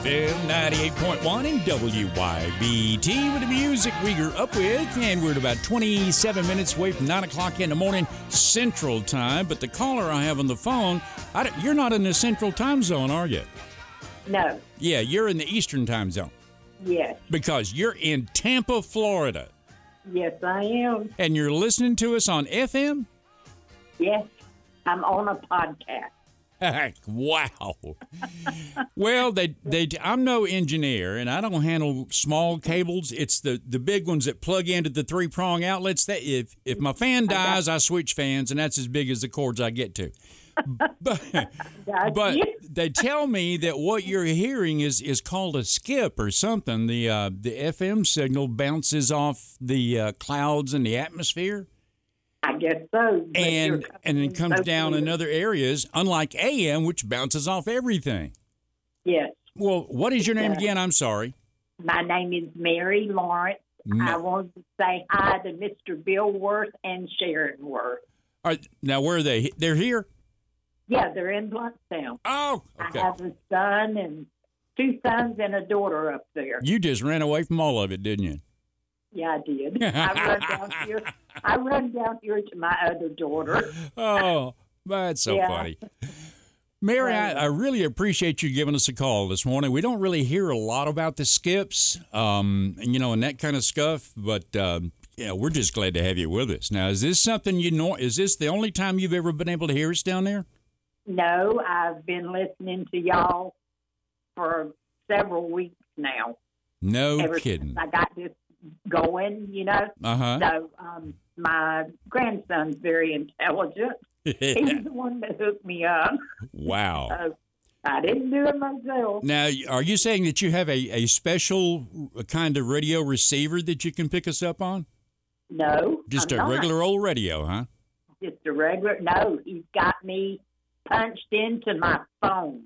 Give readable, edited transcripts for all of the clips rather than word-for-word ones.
FM 98.1 and WYBT with the music we grew up with. And we're at about 27 minutes away from 9 o'clock in the morning Central Time. But the caller I have on the phone, you're not in the Central Time Zone, are you? No. Yeah, you're in the Eastern Time Zone. Yes. Because you're in Tampa, Florida. Yes, I am. And you're listening to us on FM? Yes. I'm on a podcast. Wow. Well, I'm no engineer, and I don't handle small cables. It's the big ones that plug into the three-prong outlets. That if my fan dies, I switch fans, and that's as big as the cords I get to. But they tell me that what you're hearing is called a skip or something. The FM signal bounces off the clouds in the atmosphere. I guess so. And it comes down in other areas, unlike AM, which bounces off everything. Yes. Well, what is your name again? I'm sorry. My name is Mary Lawrence. I wanted to say hi to Mr. Bill Worth and Sharon Worth. All right, now, where are they? They're here? Yeah, they're in Bluntstown. Oh, okay. I have a son and 2 sons and a daughter up there. You just ran away from all of it, didn't you? Yeah, I did. I run down here to my other daughter. Oh, that's so funny. Mary, I really appreciate you giving us a call this morning. We don't really hear a lot about the skips, and that kind of stuff, but we're just glad to have you with us. Now, is this something is this the only time you've ever been able to hear us down there? No, I've been listening to y'all for several weeks now. Ever kidding. Since I got this going, Uh-huh. So my grandson's very intelligent. He's the one that hooked me up. Wow. So I didn't do it myself. Now, are you saying that you have a special kind of radio receiver that you can pick us up on? No. Just I'm a not. regular old radio, huh? Just a regular. No, he's got me punched into my phone.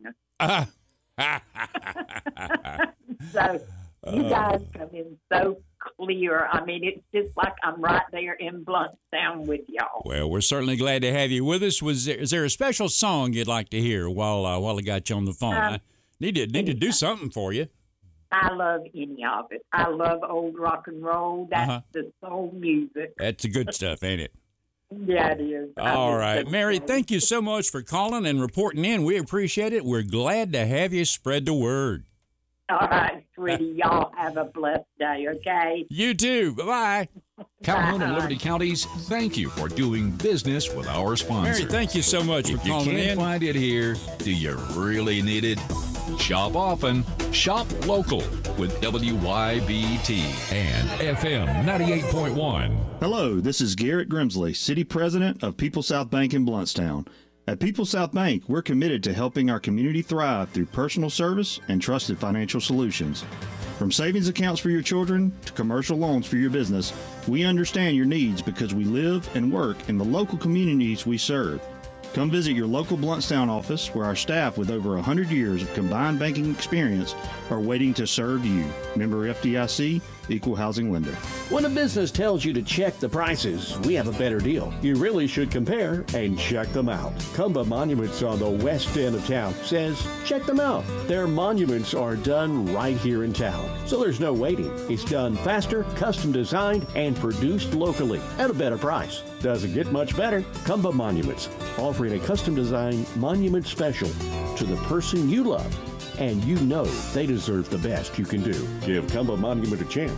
So you guys come in so clear. I mean, it's just like I'm right there in Bluntstown with y'all. Well, we're certainly glad to have you with us. Is there a special song you'd like to hear while I got you on the phone? I need to do something for you. I love any of it. I love old rock and roll. That's the soul music. That's the good stuff, ain't it? Yeah, it is. All right. Mary, thank you so much for calling and reporting in. We appreciate it. We're glad to have you spread the word. All right, sweetie. Y'all have a blessed day, okay? You too. Bye-bye. Calhoun and Liberty counties, thank you for doing business with our sponsor. Mary, thank you so much for calling in. If you can't find it here, do you really need it? Shop often, shop local with WYBT and FM 98.1. Hello, this is Garrett Grimsley, City President of People South Bank in Bluntstown. At People South Bank, we're committed to helping our community thrive through personal service and trusted financial solutions. From savings accounts for your children to commercial loans for your business, we understand your needs because we live and work in the local communities we serve. Come visit your local Bluntstown office where our staff with over 100 years of combined banking experience are waiting to serve you. Member FDIC, Equal Housing Lender. When a business tells you to check the prices, we have a better deal. You really should compare and check them out. Kumba Monuments on the west end of town says, check them out. Their monuments are done right here in town, so there's no waiting. It's done faster, custom designed, and produced locally at a better price. Doesn't get much better. Kumba Monuments, offering a custom designed monument special to the person you love, and you know they deserve the best you can do. Give Kumba Monument a chance.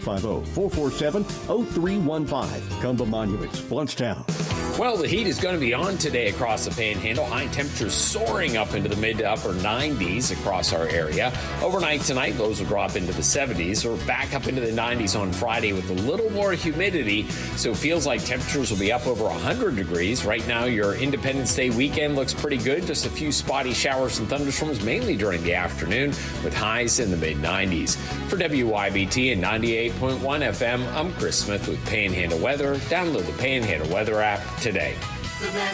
850-447-0315. Kumba Monuments, Bluntstown. Well, the heat is going to be on today across the Panhandle. High temperatures soaring up into the mid to upper 90s across our area. Overnight tonight, lows will drop into the 70s. We're back up into the 90s on Friday with a little more humidity, so it feels like temperatures will be up over 100 degrees. Right now, your Independence Day weekend looks pretty good. Just a few spotty showers and thunderstorms, mainly during the afternoon, with highs in the mid-90s. For WYBT and 98.1 FM, I'm Chris Smith with Panhandle Weather. Download the Panhandle Weather app today. The best